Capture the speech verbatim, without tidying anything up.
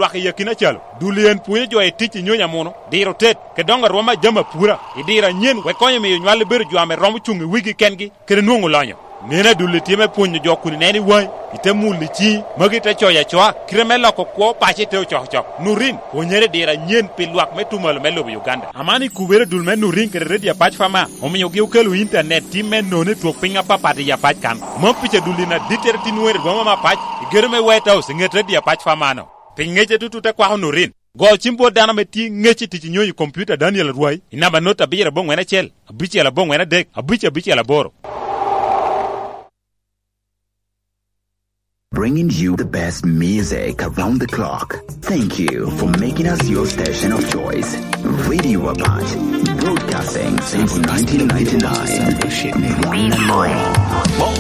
dwak yakina chalo dulien puonyo jo e tich nyonya mono diro tet ke donga roma jama pura idira nyen we konyo mi nywale ber jwame romo chungi wigi kengi kere nuongo lonyo nena dule time puonyo jo kuni neni wai ite muli chi magi te choya choa kireme loko kwo pache te choch choch nurin puonyere dira nyen pilwak metumalo melo Uganda amani kubere dulme nurin kere redia pach fama omiyo gi ukelo internet time none tuok pinga papati ya pach kan mo piche dulina diter tinwer goma ma pach igerme White House nget redia pach fama no pingeche tututa kwa nurin go chimbo dana meti ngechi tich nyoyi computer Daniel Ruai inaba nota bira bongwena chel abiche la bongwena dek abiche abiche la boro. Bringing you the best music around the clock. Thank you for making us your station of choice. Radio Apache, broadcasting since nineteen ninety-nine.